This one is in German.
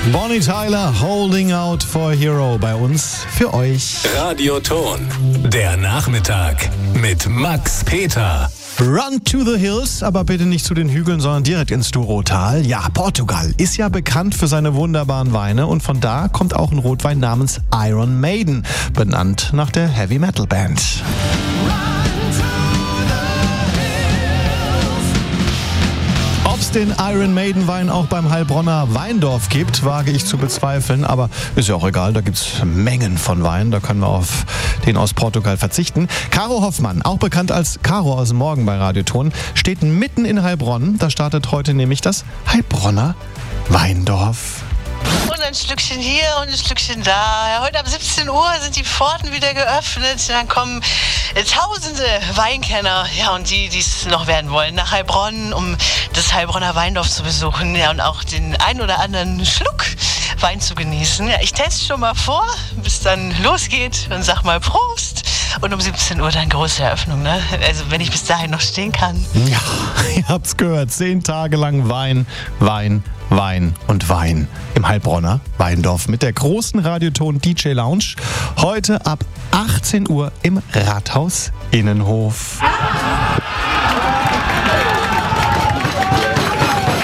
Bonnie Tyler, Holding Out for a Hero bei uns für euch. Radioton, der Nachmittag mit Max Peter. Run to the Hills, aber bitte nicht zu den Hügeln, sondern direkt ins Douro-Tal. Ja, Portugal ist ja bekannt für seine wunderbaren Weine und von da kommt auch ein Rotwein namens Iron Maiden, benannt nach der Heavy-Metal-Band. Ob es den Iron Maiden Wein auch beim Heilbronner Weindorf gibt, wage ich zu bezweifeln, aber ist ja auch egal, da gibt es Mengen von Wein, da können wir auf den aus Portugal verzichten. Caro Hoffmann, auch bekannt als Caro aus dem Morgen bei Radioton, steht mitten in Heilbronn, da startet heute nämlich das Heilbronner Weindorf. Und ein Stückchen hier und ein Stückchen da. Ja, heute ab 17 Uhr sind die Pforten wieder geöffnet. Dann kommen tausende Weinkenner, ja, und die es noch werden wollen, nach Heilbronn, um das Heilbronner Weindorf zu besuchen, ja, und auch den ein oder anderen Schluck Wein zu genießen. Ja, ich teste schon mal vor, bis dann losgeht und sag mal Prost. Und um 17 Uhr dann große Eröffnung, ne? Also wenn ich bis dahin noch stehen kann. Ja, ihr habt's gehört. 10 Tage lang Wein, Wein, Wein und Wein im Heilbronner Weindorf mit der großen Radioton DJ Lounge. Heute ab 18 Uhr im Rathaus Innenhof.